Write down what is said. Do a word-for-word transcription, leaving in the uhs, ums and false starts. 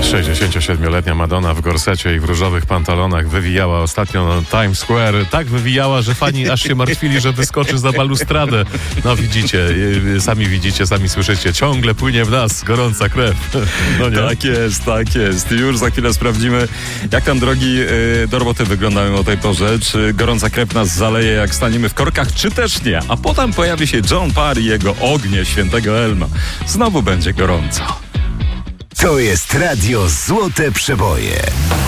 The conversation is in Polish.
sześćdziesięciosiedmioletnia Madonna w gorsecie i w różowych pantalonach wywijała ostatnio na Times Square. Tak wywijała, że fani aż się martwili, że wyskoczy za balustradę. No widzicie, sami widzicie, sami słyszycie. Ciągle płynie w nas gorąca krew. No nie? Tak jest, tak jest. Już za chwilę sprawdzimy, jak tam drogi yy, do roboty wyglądają o tej porze. Czy gorąca krew nas zaleje, jak staniemy w korkach, czy też nie. A potem pojawi się John Parr i jego ognie świętego Elma. Znowu będzie gorąco. To jest Radio Złote Przeboje.